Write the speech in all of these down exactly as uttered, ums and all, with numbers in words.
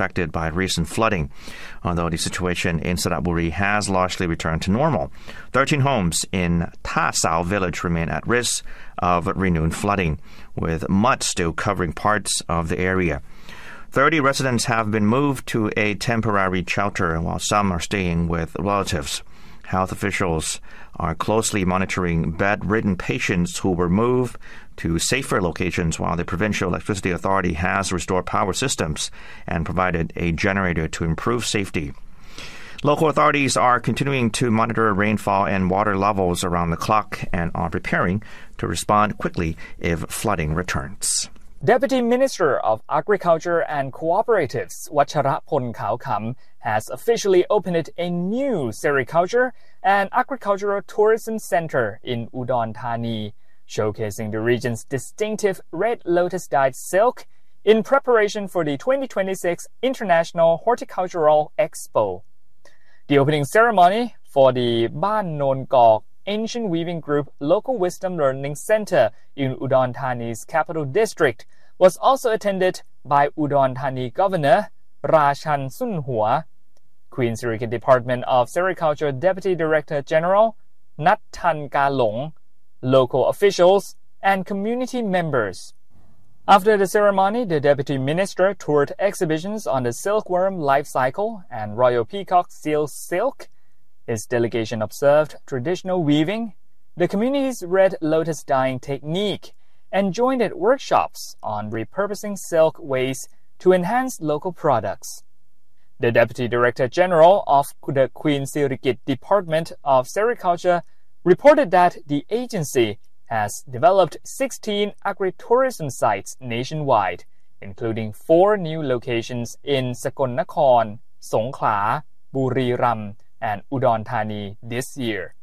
affected by recent flooding, although the situation in Saraburi has largely returned to normal. thirteen homes in Ta Sao village remain at risk of renewed flooding, with mud still covering parts of the area. thirty residents have been moved to a temporary shelter, while some are staying with relatives. Health officials are closely monitoring bedridden patients who were moved to safer locations, while the Provincial Electricity Authority has restored power systems and provided a generator to improve safety. Local authorities are continuing to monitor rainfall and water levels around the clock and are preparing to respond quickly if flooding returns. Deputy Minister of Agriculture and Cooperatives Wacharapon Khao has officially opened a new sericulture and agricultural tourism center in Udon Thani, showcasing the region's distinctive red lotus-dyed silk in preparation for the twenty twenty-six International Horticultural Expo. The opening ceremony for the Ban Non Kok Ancient Weaving Group Local Wisdom Learning Center in Udon Thani's capital district was also attended by Udon Thani Governor Rachan Sunhua, Queen Sirikit Department of Sericulture Deputy Director General Nathan Kalong, local officials, and community members. After the ceremony, the Deputy Minister toured exhibitions on the silkworm life cycle and Royal Peacock seal silk. His delegation observed traditional weaving, the community's red lotus dyeing technique, and joined at workshops on repurposing silk waste to enhance local products. The Deputy Director General of the Queen Sirikit Department of Sericulture reported that the agency has developed sixteen agritourism sites nationwide, including four new locations in Sakon Nakhon, Songkhla, Buriram, and Udon Thani this year.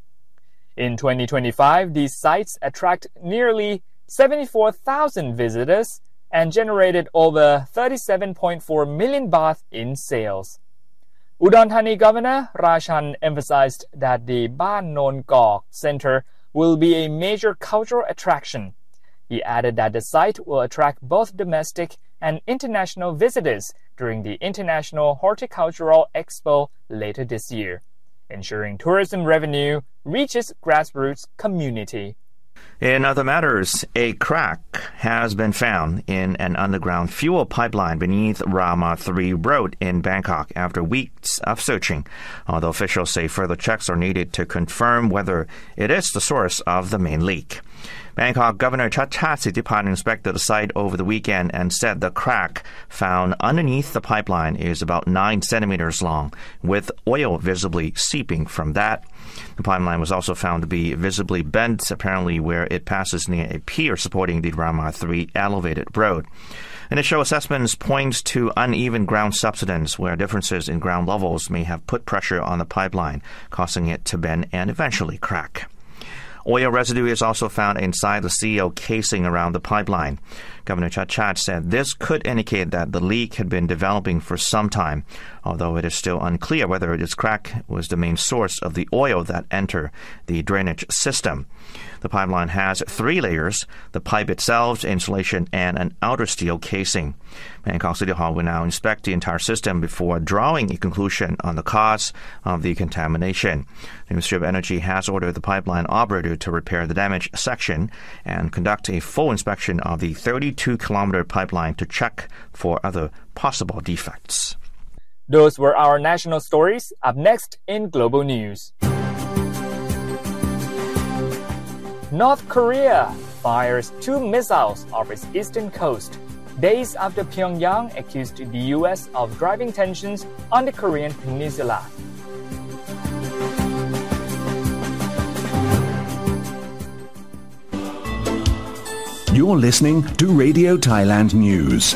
In twenty twenty-five, these sites attract nearly seventy-four thousand visitors and generated over thirty-seven point four million baht in sales. Udon Thani Governor Rachan emphasized that the Ban Non Kok Center will be a major cultural attraction. He added that the site will attract both domestic and international visitors during the International Horticultural Expo later this year, ensuring tourism revenue reaches grassroots community. In other matters, a crack has been found in an underground fuel pipeline beneath Rama three Road in Bangkok after weeks of searching, although officials say further checks are needed to confirm whether it is the source of the main leak. Bangkok Governor Chatham Sittipat inspected the site over the weekend and said the crack found underneath the pipeline is about nine centimeters long, with oil visibly seeping from that. The pipeline was also found to be visibly bent, apparently where it passes near a pier supporting the Rama three elevated road. Initial assessments point to uneven ground subsidence, where differences in ground levels may have put pressure on the pipeline, causing it to bend and eventually crack. Oil residue is also found inside the steel casing around the pipeline. Governor Chachat said this could indicate that the leak had been developing for some time, although it is still unclear whether this crack was the main source of the oil that entered the drainage system. The pipeline has three layers: the pipe itself, insulation, and an outer steel casing. Bangkok City Hall will now inspect the entire system before drawing a conclusion on the cause of the contamination. The Ministry of Energy has ordered the pipeline operator to repair the damaged section and conduct a full inspection of the thirty-two kilometer pipeline to check for other possible defects. Those were our national stories. Up next in Global News. North Korea fires two missiles off its eastern coast, days after Pyongyang accused the U S of driving tensions on the Korean peninsula. You're listening to Radio Thailand News.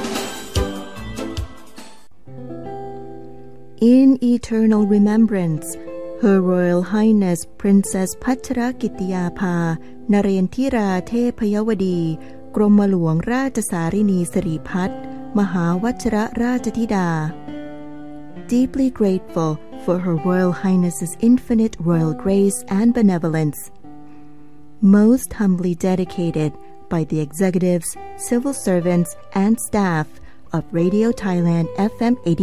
In eternal remembrance, Her Royal Highness Princess Pachrakitiyapha Narendra Thepayawadi กรมหลวงราชสารินีสิริพัฒน์มหาวชิรราชธิดา Deeply grateful for Her Royal Highness's infinite royal grace and benevolence. Most humbly dedicated by the executives, civil servants, and staff of Radio Thailand F M eighty